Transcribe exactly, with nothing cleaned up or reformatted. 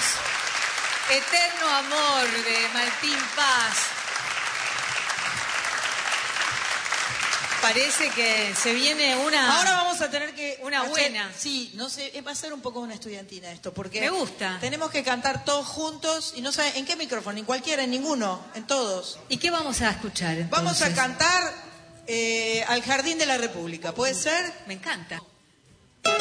Eterno Amor de Martín Paz. Parece que se viene una... Ahora vamos a tener que... Una hacer, buena. Sí, no sé, va a ser un poco una estudiantina esto, porque... Me gusta. Tenemos que cantar todos juntos, y no saben en qué micrófono, en cualquiera, en ninguno, en todos. ¿Y qué vamos a escuchar entonces? Vamos a cantar eh, Al Jardín de la República, ¿puede ser? Me encanta.